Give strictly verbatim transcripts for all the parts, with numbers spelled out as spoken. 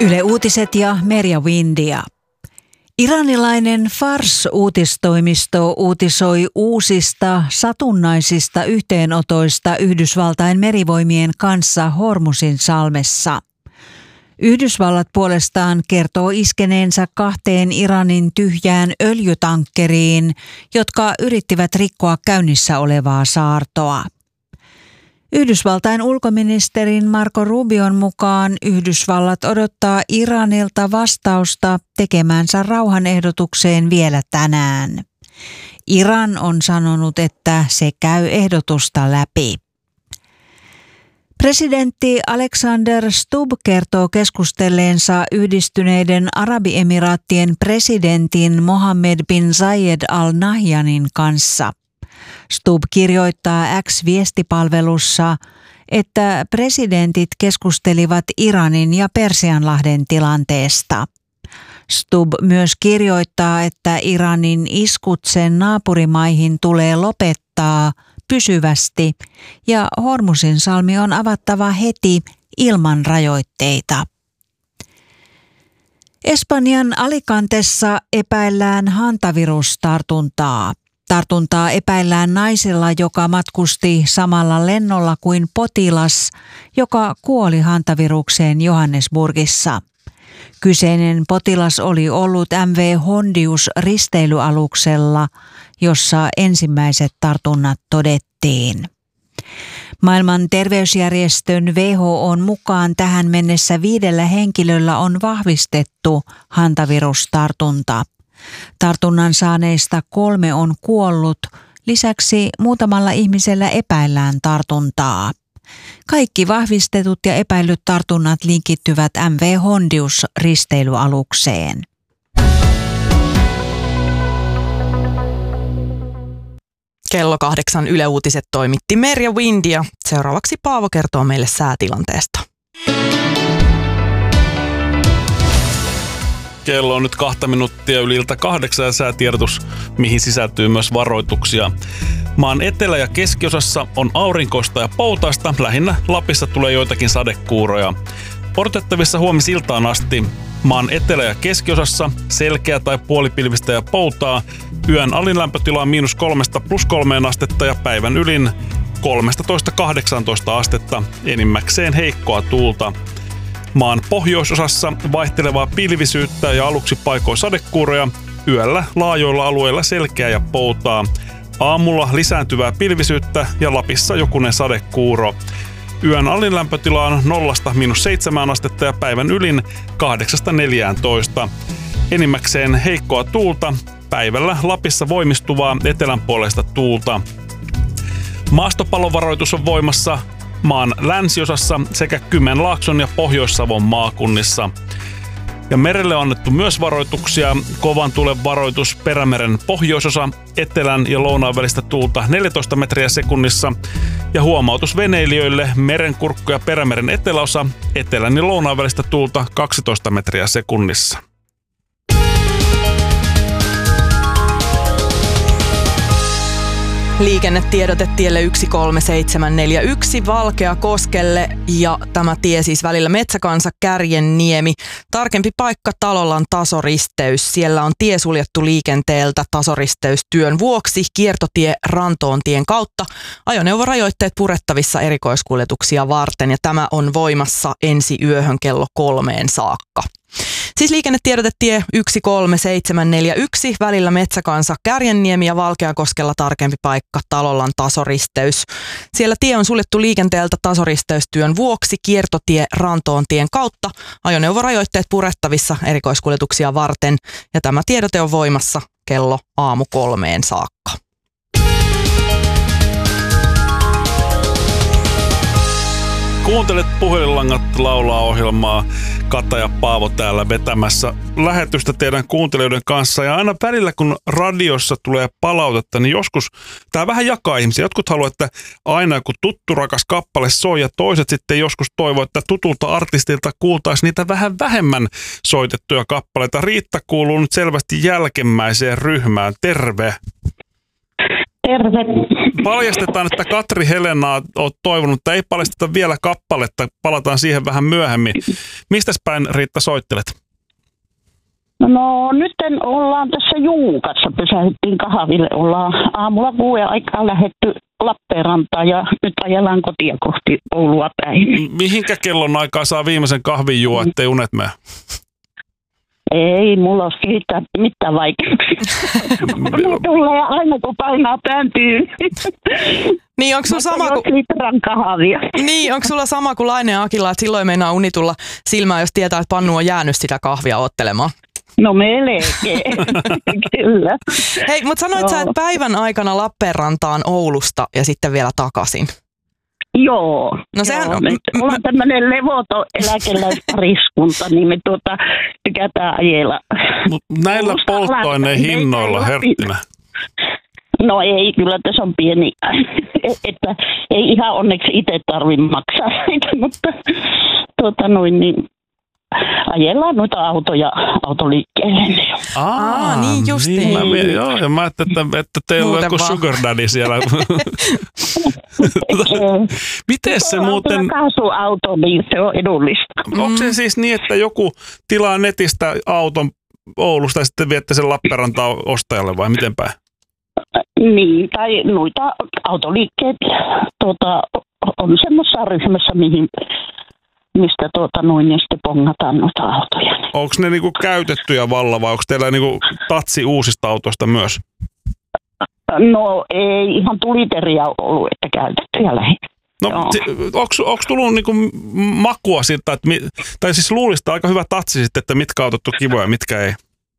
Yle Uutiset ja Merja Windia. Iranilainen Fars-uutistoimisto uutisoi uusista satunnaisista yhteenotoista Yhdysvaltain merivoimien kanssa Hormuzin salmessa. Yhdysvallat puolestaan kertoo iskeneensä kahteen Iranin tyhjään öljytankkeriin, jotka yrittivät rikkoa käynnissä olevaa saartoa. Yhdysvaltain ulkoministerin Marco Rubion mukaan Yhdysvallat odottaa Iranilta vastausta tekemänsä rauhanehdotukseen vielä tänään. Iran on sanonut, että se käy ehdotusta läpi. Presidentti Alexander Stubb kertoo keskustelleensa Yhdistyneiden Arabiemiraattien presidentin Mohammed bin Zayed Al Nahyanin kanssa. Stubb kirjoittaa X-viestipalvelussa, että presidentit keskustelivat Iranin ja Persianlahden tilanteesta. Stubb myös kirjoittaa, että Iranin iskut sen naapurimaihin tulee lopettaa pysyvästi ja Hormuzin salmi on avattava heti ilman rajoitteita. Espanjan Alicantessa epäillään hantavirustartuntaa. Tartuntaa epäillään naisella, joka matkusti samalla lennolla kuin potilas, joka kuoli hantavirukseen Johannesburgissa. Kyseinen potilas oli ollut M V Hondius risteilyaluksella, jossa ensimmäiset tartunnat todettiin. Maailman terveysjärjestön W H O:n mukaan tähän mennessä viidellä henkilöllä on vahvistettu hantavirustartunta. Tartunnan saaneista kolme on kuollut, lisäksi muutamalla ihmisellä epäillään tartuntaa. Kaikki vahvistetut ja epäillyt tartunnat linkittyvät M V Hondius risteilyalukseen. Kello kahdeksan Yle Uutiset toimitti Merja Windia. Seuraavaksi Paavo kertoo meille säätilanteesta. Kello on nyt kahta minuuttia yli ilta kahdeksan ja säätiedotus, mihin sisältyy myös varoituksia. Maan etelä- ja keskiosassa on aurinkoista ja poutaista, lähinnä Lapissa tulee joitakin sadekuuroja. Odotettavissa huomisiltaan asti maan etelä- ja keskiosassa selkeä tai puolipilvistä ja poutaa, yön alin lämpötila on miinus kolmesta plus kolmeen astetta ja päivän ylin kolmetoista kahdeksantoista astetta, enimmäkseen heikkoa tuulta. Maan pohjoisosassa vaihtelevaa pilvisyyttä ja aluksi paikoin sadekuuroja, yöllä laajoilla alueilla selkeä ja poutaa. Aamulla lisääntyvää pilvisyyttä ja Lapissa jokunen sadekuuro. Yön alin lämpötila on nollasta miinus seitsemään astetta ja päivän ylin kahdeksasta neljääntoista. Enimmäkseen heikkoa tuulta, päivällä Lapissa voimistuvaa etelänpuoleista tuulta. Maastopallovaroitus on voimassa maan länsiosassa sekä Kymenlaakson ja Pohjois-Savon maakunnissa. Ja merelle on annettu myös varoituksia. Kovan tuulen varoitus Perämeren pohjoisosa, etelän ja lounaan välistä tuulta neljätoista metriä sekunnissa. Ja huomautus veneilijöille Merenkurkku ja Perämeren eteläosa, etelän ja lounaan välistä tuulta kaksitoista metriä sekunnissa. Liikennetiedote tielle yksi kolme seitsemän neljä yksi Valkeakoskelle ja tämä tie siis välillä Metsäkansa Kärjenniemi. Tarkempi paikka Talolan tasoristeys. Siellä on tie suljettu liikenteeltä tasoristeystyön vuoksi. Kiertotie Rantoontien kautta. Ajoneuvorajoitteet purettavissa erikoiskuljetuksia varten ja tämä on voimassa ensi yöhön kello kolmeen saakka. Siis liikennetiedote tie yksi kolme seitsemän neljä yksi välillä Metsäkansa Kärjenniemi ja Valkeakoskella tarkempi paikka Talolan tasoristeys. Siellä tie on suljettu liikenteeltä tasoristeystyön vuoksi kiertotie Rantoontien kautta. Ajoneuvorajoitteet purettavissa erikoiskuljetuksia varten ja tämä tiedote on voimassa kello aamu kolmeen saakka. Kuuntelet Puhelinlangat laulaa -ohjelmaa. Kata ja Paavo täällä vetämässä lähetystä teidän kuuntelijoiden kanssa. Ja aina välillä, kun radiossa tulee palautetta, niin joskus tämä vähän jakaa ihmisiä. Jotkut haluaa, että aina kun tuttu rakas kappale soi, ja toiset sitten joskus toivoo, että tutulta artistilta kuultaisiin niitä vähän vähemmän soitettuja kappaleita. Riitta kuuluu nyt selvästi jälkimmäiseen ryhmään. Terve! Terve! paljastetaan, että Katri Helenaa olet toivonut, että ei paljasteta vielä kappaletta. Palataan siihen vähän myöhemmin. Mistäs päin, Riitta, soittelet? No nyt ollaan tässä Juukassa, pysähdyttiin kahville. Ollaan aamulla kuuden aikaa lähdetty Lappeenrantaan ja nyt ajellaan kotia kohti Oulua päin. Mihinkä kellon aikaa saa viimeisen kahvin juo, ettei unet mene? Ei, mulla olisi mitään, mitään vaikeuksia. Mulla tulee aina, kun painaa pääntyyn. Niin, onko sulla sama kuin... Niin, onko sulla sama kuin Laine ja Akilla, että silloin meinaa uni tulla silmään, jos tietää, että Pannu on jäänyt sitä kahvia ottelemaan? No melkein, kyllä. Hei, mutta sanoit no. sä, että päivän aikana Lappeenrantaan Oulusta ja sitten vielä takaisin. Joo. No sehän joo. on... Me ollaan tämmöinen levoton eläkeläispariskunta, niin me tuota tykätään ajella. Mut näillä polttoaineen hinnoilla, Herttinä. No ei, kyllä tässä on pieni, että ei ihan onneksi itse tarvitse maksaa sitä, mutta tuota noin niin... Ajellaan noita autoja autoliikkeelle. Aa, niin justiin. Niin, mä, joo, ja mä ajattelin, että, että teillä on joku sugar daddy siellä. Miten se muuten... Kaasuauto, niin se on edullista. Onko se siis niin, että joku tilaa netistä auton Oulusta ja sitten viette sen Lappeenrantaan ostajalle vai miten päin? Niin, tai noita autoliikkeet tuota, on semmoisessa ryhmässä, mihin... mistä tuota noin ja sitten pongataan noita autoja. Onko ne niinku käytettyjä valla vai onko teillä niinku tatsi uusista autoista myös? No ei, ihan tuliteria ollut, että käytettyjä lähinnä. No onko tullut niinku makua siltä, että, tai siis luulista aika hyvä tatsi sitten, että mitkä autot on kivoja ja mitkä ei?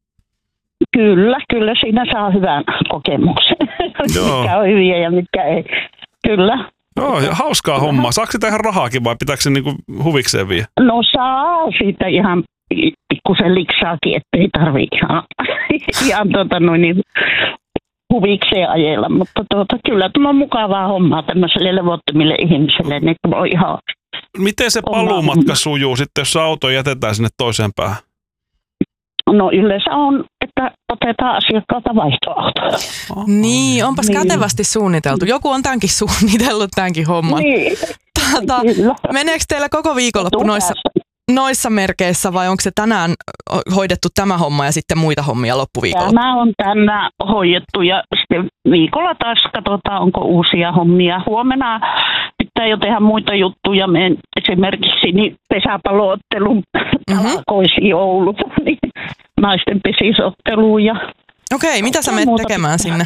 Kyllä, kyllä siinä saa hyvän kokemuksen. Mitkä on hyviä ja mitkä ei. Kyllä. Joo, hauskaa hommaa. Saako sitä ihan rahaakin vai pitääkö se niinku huvikseen vie? No saa siitä ihan pikkusen liksaakin, ettei tarvitse ihan, ihan tuota noin niin huvikseen ajella. Mutta tuota, kyllä tämä on mukavaa hommaa tämmöiselle levottomille ihmisille. Niin on ihan miten se paluumatka sujuu sitten, jos auto jätetään sinne toiseen päähän? No yleensä on, että otetaan asiakkaalta vaihtoautoja. Niin, onpas niin. Kätevästi suunniteltu. Joku on tämänkin suunnitellut tämänkin homman. Niin. Tata, meneekö teillä koko viikonloppu noissa, noissa merkeissä vai onko se tänään hoidettu tämä homma ja sitten muita hommia loppuviikolla? Tämä on tänään hoidettu ja sitten viikolla taas katsotaan, onko uusia hommia. Huomenna pitää jo tehdä muita juttuja. Me esimerkiksi niin pesäpalloottelun mm-hmm. talkoisiin Oulussa, niin naisten pesisotteluun. Ja okei, mitä sä menet tekemään sinne?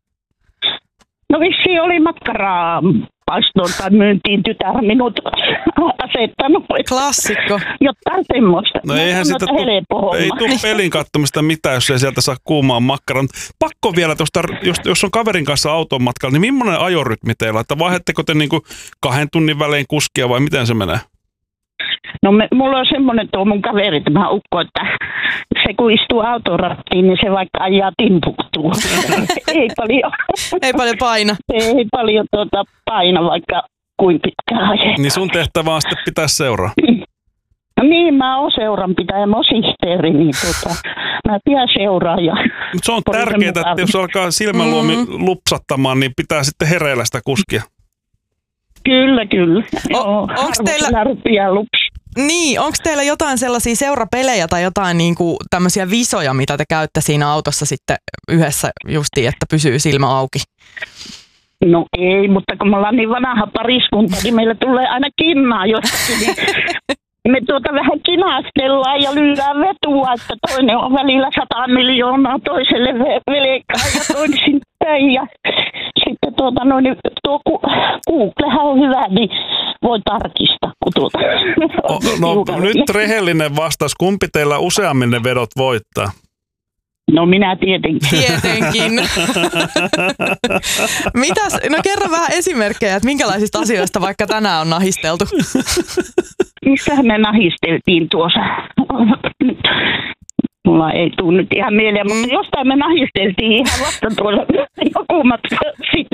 No vissiin oli makkaraa paistoon tai myyntiin tytär minut asettanut. Klassikko. Jotain semmoista. No eihän sitä tu- ei tule pelin kattomista mitään, jos ei sieltä saa kuumaan makkaran. Pakko vielä tuosta, jos, jos on kaverin kanssa auton matkalla, niin millainen ajorytmi teillä? Että vaihdetteko te niinku kahden tunnin välein kuskia vai miten se menee? No me, mulla on semmoinen tuo mun kaveri, tämä ukko, että se kun istuu autorattiin, niin se vaikka ajaa timpuktuu. ei paljon. Ei paljon paina. Ei paljon tuota paina, vaikka kuin pitkään ajaa. Niin sun tehtävä on sitten pitää seuraa. No niin, mä oon seuranpitäjä, mä oon sihteeri, niin tota, mä pidän seuraa. Ja se on tärkeää, että jos alkaa silmäluomi mm-hmm. lupsattamaan, niin pitää sitten hereillä sitä kuskia. Kyllä, kyllä. O- onko teillä... lups. Niin, onko teillä jotain sellaisia seurapelejä tai jotain niinku tämmöisiä visoja, mitä te käytte siinä autossa sitten yhdessä justiin, että pysyy silmä auki? No ei, mutta kun me ollaan niin vanha pariskunta, niin meillä tulee aina kinnaa jostakin. Niin me tuota vähän kinastellaan ja lyödään vetua, että toinen on välillä sata miljoonaa toiselle velkaa ja toisin päin. Ja sitten tuota, no, niin tuo Googlehan on hyvä, niin voi tarkistaa. Kun tuota, o, no nyt rehellinen vastaus. Kumpi teillä useammin ne vedot voittaa? No minä tietenkin. Tietenkin. Mitäs, no kerro vähän esimerkkejä, että minkälaisista asioista vaikka tänään on nahisteltu? Missähän me nahisteltiin tuossa? Mulla ei tule nyt ihan mieleen, mutta jostain me nahisteltiin ihan vasta tuolla joku matka sitten